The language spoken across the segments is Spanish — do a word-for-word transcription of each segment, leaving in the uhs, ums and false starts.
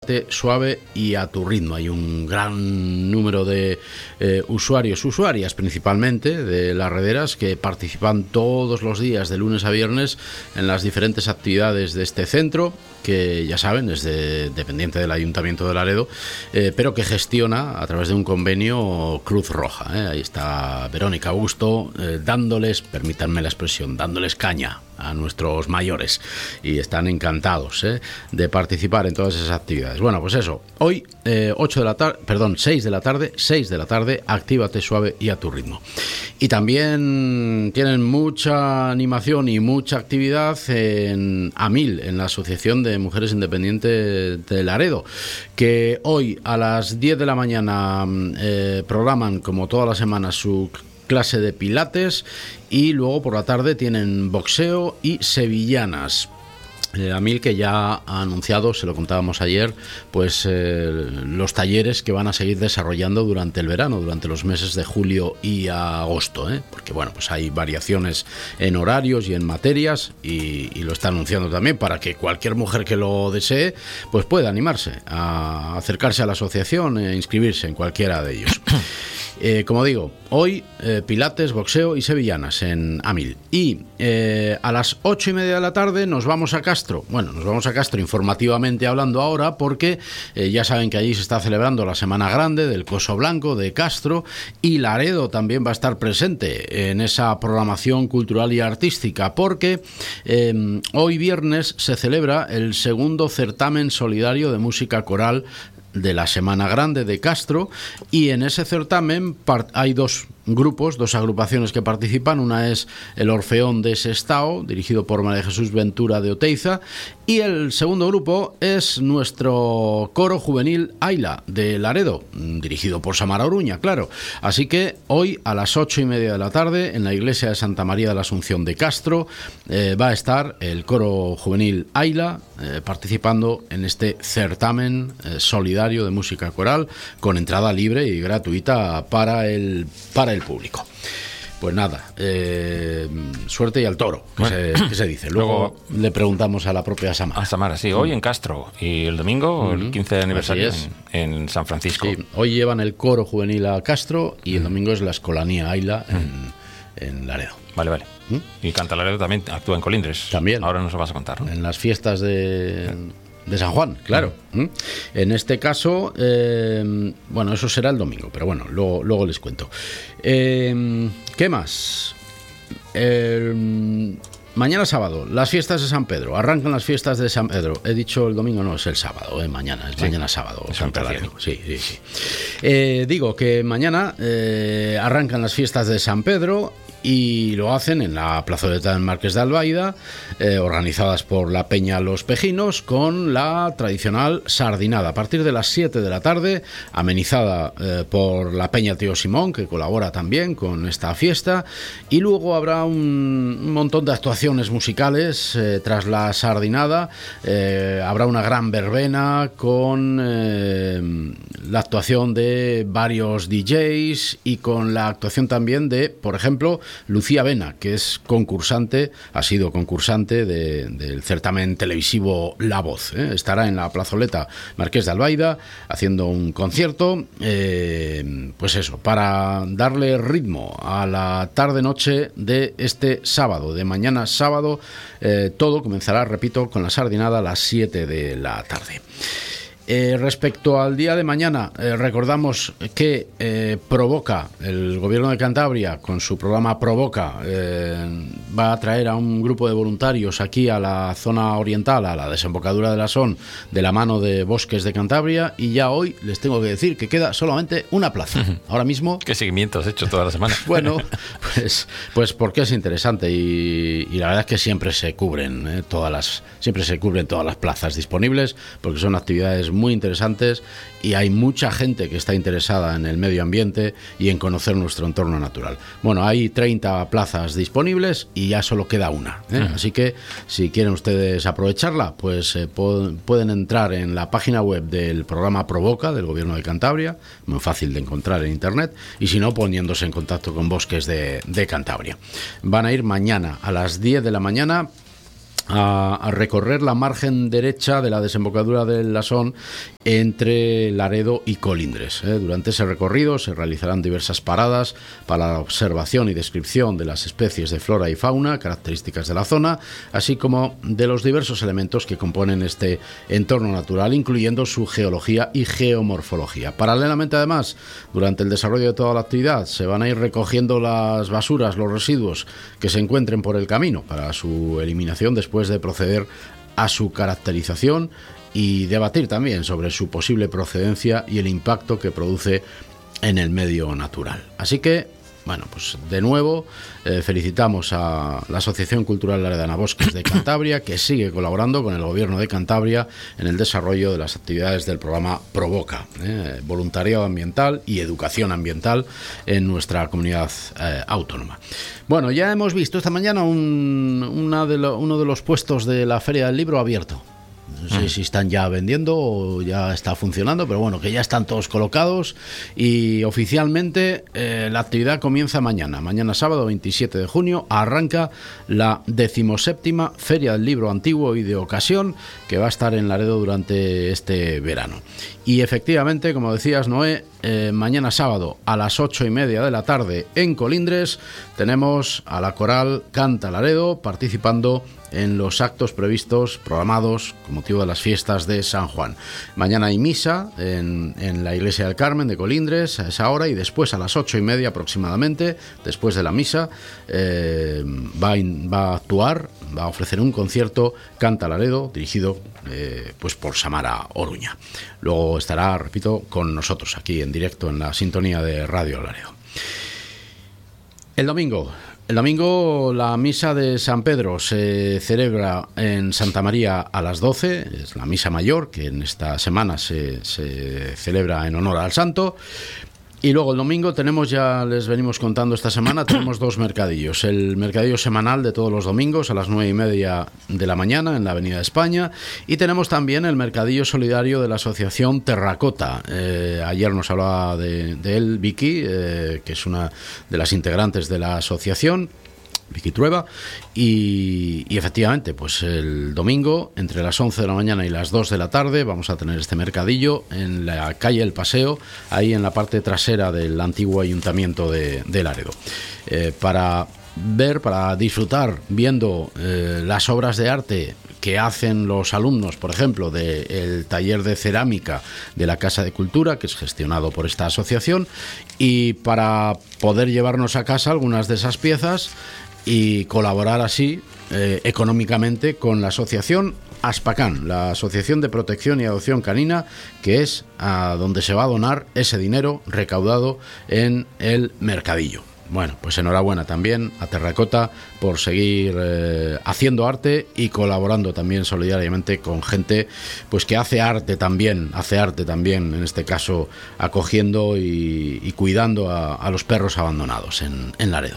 Actívate Suave y a tu ritmo. Hay un gran número de eh, usuarios, usuarias principalmente, de las rederas que participan todos los días de lunes a viernes en las diferentes actividades de este centro, que ya saben es de, dependiente del Ayuntamiento de Laredo, eh, pero que gestiona a través de un convenio Cruz Roja. ¿eh? Ahí está Verónica Augusto eh, dándoles, permítanme la expresión, dándoles caña a nuestros mayores, y están encantados ¿eh? de participar en todas esas actividades. Bueno, pues eso, hoy eh, ocho de la tarde, perdón, seis de la tarde, seis de la tarde, Actívate Suave y a tu ritmo. Y también tienen mucha animación y mucha actividad en AMIL, en la Asociación de Mujeres Independientes de Laredo, que hoy a las diez de la mañana eh, programan, como todas las semanas, su clase de pilates, y luego por la tarde tienen boxeo y sevillanas. Eh, AMIL, que ya ha anunciado, se lo contábamos ayer, pues eh, los talleres que van a seguir desarrollando durante el verano, durante los meses de julio y agosto, ¿eh? porque bueno, pues hay variaciones en horarios y en materias, y, y lo está anunciando también para que cualquier mujer que lo desee pues pueda animarse a acercarse a la asociación e inscribirse en cualquiera de ellos. Eh, como digo, hoy eh, pilates, boxeo y sevillanas en AMIL. Y eh, a las ocho y media de la tarde nos vamos a Castro. Bueno, nos vamos a Castro informativamente hablando ahora, porque eh, ya saben que allí se está celebrando la Semana Grande del Coso Blanco de Castro, y Laredo también va a estar presente en esa programación cultural y artística, porque eh, hoy viernes se celebra el segundo certamen solidario de música coral de la Semana Grande de Castro, y en ese certamen hay dos grupos, dos agrupaciones que participan. Una es el Orfeón de Sestao, dirigido por María Jesús Ventura de Oteiza, y el segundo grupo es nuestro coro juvenil Aila de Laredo, dirigido por Samara Oruña, claro. Así que hoy a las ocho y media de la tarde, en la iglesia de Santa María de la Asunción de Castro, eh, va a estar el coro juvenil Aila eh, participando en este certamen eh, solidario de música coral, con entrada libre y gratuita para el para el público. Pues nada, eh, suerte y al toro, que, bueno, se, que se dice. Luego, luego le preguntamos a la propia Samara. A Samara, sí, hoy en Castro, y el domingo, uh-huh, el quince de aniversario en, en San Francisco. Sí, hoy llevan el coro juvenil a Castro, y el domingo es la escolanía Aila en, en Laredo. Vale, vale. ¿Mm? Y Canta Laredo también actúa en Colindres. También. Ahora nos lo vas a contar, ¿no? En las fiestas de... de San Juan, claro. ¿Mm? En este caso, eh, bueno, eso será el domingo, pero bueno, luego, luego les cuento. Eh, ¿Qué más? Eh, mañana sábado, las fiestas de San Pedro. Arrancan las fiestas de San Pedro. He dicho el domingo, no, es el sábado, eh, mañana, es sí, mañana sábado. Es Santa Laredo. Sí, sí, sí. Eh, digo que mañana eh, arrancan las fiestas de San Pedro, y lo hacen en la plazoleta del Marqués de Albaida, eh, organizadas por la Peña Los Pejinos, con la tradicional sardinada a partir de las siete de la tarde, amenizada eh, por la Peña Tío Simón, que colabora también con esta fiesta, y luego habrá un, un montón de actuaciones musicales eh, tras la sardinada. Eh, habrá una gran verbena con eh, la actuación de varios D Js, y con la actuación también de, por ejemplo, Lucía Vena, que es concursante, ha sido concursante de, del certamen televisivo La Voz. ¿eh? Estará en la plazoleta Marqués de Albaida haciendo un concierto, eh, pues eso, para darle ritmo a la tarde-noche de este sábado, de mañana sábado. Eh, todo comenzará, repito, con la sardinada a las siete de la tarde. Eh, respecto al día de mañana, eh, recordamos que eh, Provoca, el gobierno de Cantabria, con su programa Provoca, eh, va a traer a un grupo de voluntarios aquí a la zona oriental, a la desembocadura de la Son, de la mano de Bosques de Cantabria, y ya hoy les tengo que decir que queda solamente una plaza. Ahora mismo... ¿Qué seguimiento has hecho toda la semana? Bueno, pues, pues porque es interesante, y, y la verdad es que siempre se cubren eh, todas las siempre se cubren todas las plazas disponibles, porque son actividades muy interesantes, y hay mucha gente que está interesada en el medio ambiente y en conocer nuestro entorno natural. Bueno, hay treinta plazas disponibles y ya solo queda una, ¿eh? Uh-huh. Así que si quieren ustedes aprovecharla, pues eh, po- pueden entrar en la página web del programa Provoca del Gobierno de Cantabria, muy fácil de encontrar en internet, y si no, poniéndose en contacto con Bosques de, de Cantabria. Van a ir mañana a las diez de la mañana A, a recorrer la margen derecha de la desembocadura del Lasón entre Laredo y Colindres. ¿eh? Durante ese recorrido se realizarán diversas paradas para la observación y descripción de las especies de flora y fauna características de la zona, así como de los diversos elementos que componen este entorno natural, incluyendo su geología y geomorfología. Paralelamente, además, durante el desarrollo de toda la actividad, se van a ir recogiendo las basuras, los residuos que se encuentren por el camino para su eliminación después de proceder a su caracterización y debatir también sobre su posible procedencia y el impacto que produce en el medio natural. Así que, bueno, pues de nuevo eh, felicitamos a la Asociación Cultural Laredana Bosques de Cantabria, que sigue colaborando con el Gobierno de Cantabria en el desarrollo de las actividades del programa Provoca, eh, voluntariado ambiental y educación ambiental en nuestra comunidad eh, autónoma. Bueno, ya hemos visto esta mañana un, una de lo, uno de los puestos de la Feria del Libro abierto. No sé si están ya vendiendo o ya está funcionando, pero bueno, que ya están todos colocados y oficialmente eh, la actividad comienza mañana. Mañana sábado veintisiete de junio arranca la decimoséptima Feria del Libro Antiguo y de Ocasión, que va a estar en Laredo durante este verano. Y efectivamente, como decías, Noé, eh, mañana sábado a las ocho y media de la tarde en Colindres tenemos a la coral Canta Laredo participando en los actos previstos, programados con motivo de las fiestas de San Juan. Mañana hay misa en, en la iglesia del Carmen de Colindres a esa hora, y después a las ocho y media aproximadamente, después de la misa, eh, va, in, va a actuar, va a ofrecer un concierto Canta Laredo, dirigido eh, pues por Samara Oruña. Luego estará, repito, con nosotros aquí en directo en la sintonía de Radio Laredo. El domingo El domingo la misa de San Pedro se celebra en Santa María a las doce, es la misa mayor que en esta semana se, se celebra en honor al santo. Y luego el domingo tenemos, ya les venimos contando esta semana, tenemos dos mercadillos. El mercadillo semanal de todos los domingos a las nueve y media de la mañana en la Avenida de España. Y tenemos también el mercadillo solidario de la asociación Terracota. Eh, ayer nos hablaba de, de él Vicky, eh, que es una de las integrantes de la asociación, Vicky Trueba, y, y efectivamente, pues el domingo entre las once de la mañana y las dos de la tarde vamos a tener este mercadillo en la calle El Paseo, ahí en la parte trasera del antiguo ayuntamiento de, de Laredo, eh, para ver, para disfrutar viendo eh, las obras de arte que hacen los alumnos, por ejemplo, del taller de cerámica de la Casa de Cultura, que es gestionado por esta asociación, y para poder llevarnos a casa algunas de esas piezas y colaborar así eh, económicamente con la asociación Aspacán, la Asociación de Protección y Adopción Canina, que es a donde se va a donar ese dinero recaudado en el mercadillo. Bueno, pues enhorabuena también a Terracota por seguir eh, haciendo arte y colaborando también solidariamente con gente pues que hace arte también, hace arte también, en este caso acogiendo y, y cuidando a, a los perros abandonados en, en Laredo.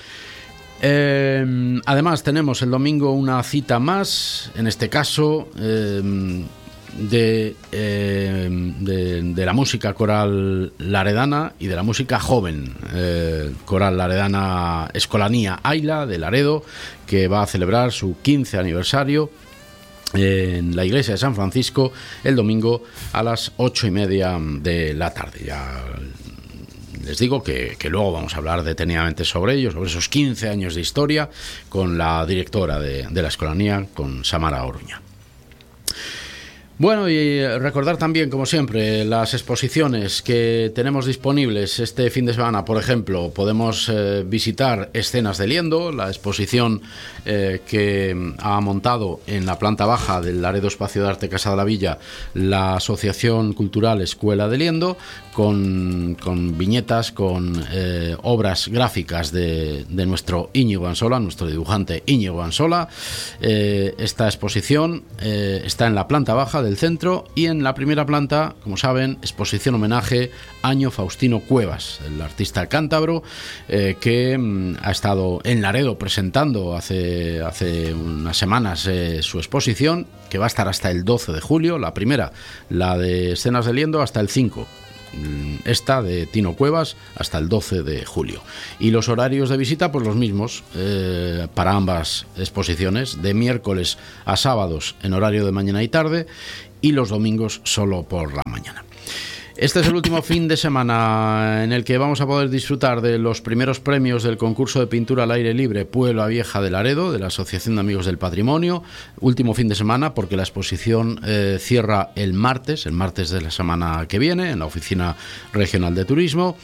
Eh, además tenemos el domingo una cita más, en este caso eh, de, eh, de, de la música coral laredana y de la música joven, eh, coral laredana Escolanía Aila de Laredo, que va a celebrar su quince aniversario en la iglesia de San Francisco el domingo a las ocho y media de la tarde. Ya les digo que, que luego vamos a hablar detenidamente sobre ello, sobre esos quince años de historia, con la directora de, de la Escolanía, con Samara Oruña. Bueno, y recordar también, como siempre, las exposiciones que tenemos disponibles este fin de semana. Por ejemplo, podemos eh, visitar Escenas de Liendo, la exposición eh, que ha montado en la planta baja del Laredo Espacio de Arte Casa de la Villa la Asociación Cultural Escuela de Liendo, con, con viñetas, con eh, obras gráficas de, de nuestro Íñigo Ansola, nuestro dibujante Íñigo Ansola. Eh, esta exposición eh, está en la planta baja del centro, y en la primera planta, como saben, exposición homenaje Año Faustino Cuevas, el artista cántabro eh, que mm, ha estado en Laredo presentando hace, hace unas semanas eh, su exposición, que va a estar hasta el doce de julio, la primera, la de Escenas de Liendo, hasta el cinco esta de Tino Cuevas hasta el doce de julio. Y los horarios de visita, pues los mismos eh, para ambas exposiciones, de miércoles a sábados en horario de mañana y tarde, y los domingos solo por la mañana. Este es el último fin de semana en el que vamos a poder disfrutar de los primeros premios del concurso de pintura al aire libre Puebla Vieja de Laredo, de la Asociación de Amigos del Patrimonio. Último fin de semana porque la exposición eh, cierra el martes, el martes de la semana que viene, en la Oficina Regional de Turismo.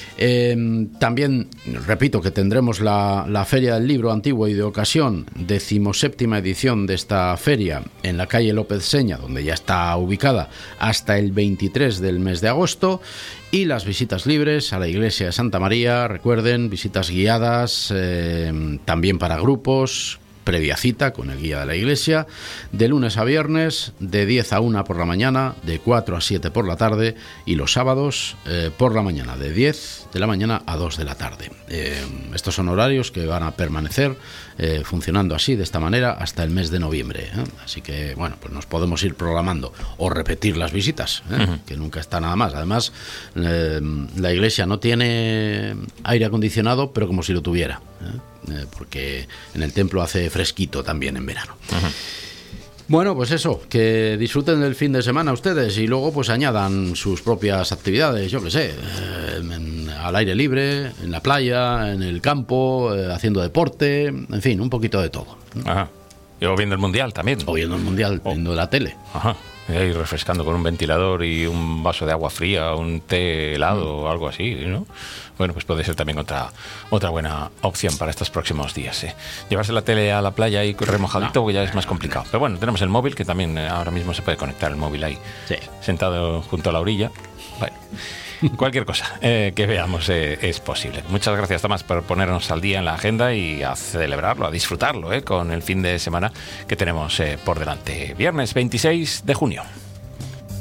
Eh, también repito que tendremos la, la Feria del Libro Antiguo y de Ocasión, decimoséptima edición de esta feria, en la calle López Seña, donde ya está ubicada, hasta el veintitrés del mes de agosto. Y las visitas libres a la iglesia de Santa María, recuerden, visitas guiadas eh, también para grupos, previa cita con el guía de la iglesia, de lunes a viernes, de diez a una por la mañana, de cuatro a siete por la tarde, y los sábados eh, por la mañana, de diez de la mañana a dos de la tarde. Eh, estos son horarios que van a permanecer eh, funcionando así, de esta manera, hasta el mes de noviembre. ¿eh? Así que, bueno, pues nos podemos ir programando o repetir las visitas, ¿eh? Uh-huh. Que nunca está nada más. Además, eh, la iglesia no tiene aire acondicionado, pero como si lo tuviera, ¿eh? Eh, porque en el templo hace fresquito también en verano. Uh-huh. Bueno, pues eso, que disfruten del fin de semana ustedes y luego pues añadan sus propias actividades, yo qué sé, eh, en, al aire libre, en la playa, en el campo, eh, haciendo deporte, en fin, un poquito de todo. Ajá. Y o viendo el Mundial también. O viendo el Mundial, oh. viendo la tele. Ajá. Y ahí refrescando con un ventilador y un vaso de agua fría, un té helado mm. o algo así, ¿no? Bueno, pues puede ser también otra otra buena opción para estos próximos días, ¿eh? Llevarse la tele a la playa y remojadito, no, porque ya es más complicado. Pero bueno, tenemos el móvil, que también ahora mismo se puede conectar el móvil ahí, sí, sentado junto a la orilla. Bueno, cualquier cosa eh, que veamos eh, es posible. Muchas gracias, Tomás, por ponernos al día en la agenda y a celebrarlo, a disfrutarlo eh, con el fin de semana que tenemos eh, por delante. Viernes veintiséis de junio.